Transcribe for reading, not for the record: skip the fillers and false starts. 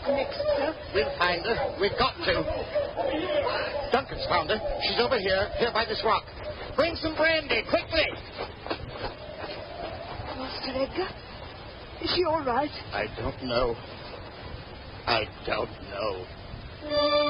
What next, sir? We'll find her. We've got to. Duncan's found her. She's over here by this rock. Bring some brandy, quickly. Master Edgar? Is she all right? I don't know.